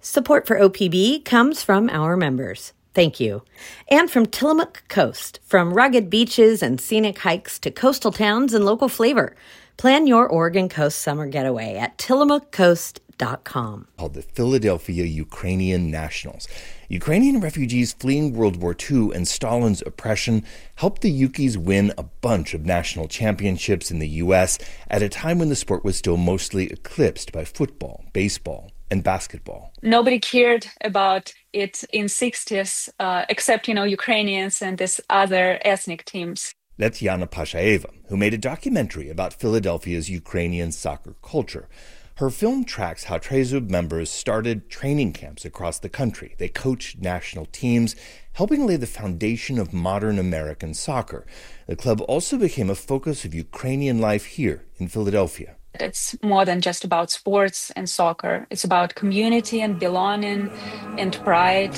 Support for OPB comes from our members. Thank you. And from Tillamook Coast, from rugged beaches and scenic hikes to coastal towns and local flavor. Plan your Oregon Coast summer getaway at tillamookcoast.com. Called the Philadelphia Ukrainian Nationals. Ukrainian refugees fleeing World War II and Stalin's oppression helped the Ukis win a bunch of national championships in the U.S. at a time when the sport was still mostly eclipsed by football, baseball, and basketball. Nobody cared about it in 60s, except, Ukrainians and these other ethnic teams. That's Yana Pashaeva, who made a documentary about Philadelphia's Ukrainian soccer culture. Her film tracks how Trezub members started training camps across the country. They coached national teams, helping lay the foundation of modern American soccer. The club also became a focus of Ukrainian life here in Philadelphia. It's more than just about sports and soccer. It's about community and belonging and pride.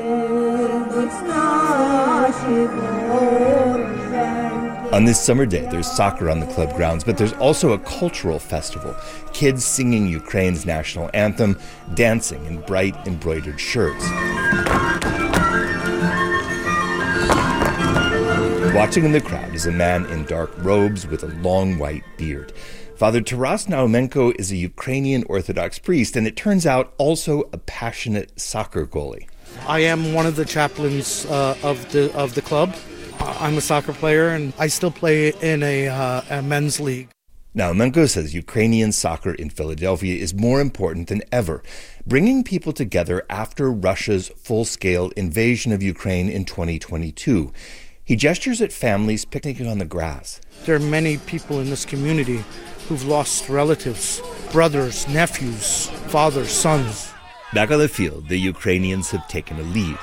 On this summer day, there's soccer on the club grounds, but there's also a cultural festival. Kids singing Ukraine's national anthem, dancing in bright embroidered shirts. Watching in the crowd is a man in dark robes with a long white beard. Father Taras Naumenko is a Ukrainian Orthodox priest, and it turns out also a passionate soccer goalie. I am one of the chaplains of the club. I'm a soccer player, and I still play in a men's league. Naumenko says Ukrainian soccer in Philadelphia is more important than ever, bringing people together after Russia's full-scale invasion of Ukraine in 2022. He gestures at families picnicking on the grass. There are many people in this community who've lost relatives, brothers, nephews, fathers, sons. Back on the field, the Ukrainians have taken a lead.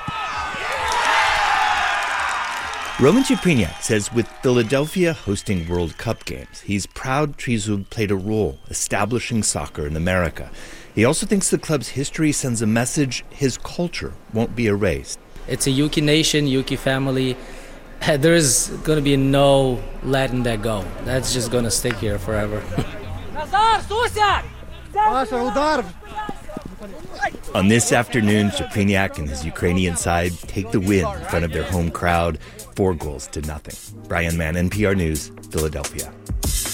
Roman Chepriniak says with Philadelphia hosting World Cup games, he's proud Trezub played a role establishing soccer in America. He also thinks the club's history sends a message his culture won't be erased. It's a Yuki nation, Yuki family. There's going to be no letting that go. That's just going to stick here forever. On this afternoon, Chepriniak and his Ukrainian side take the win in front of their home crowd, 4-0. Brian Mann, NPR News, Philadelphia.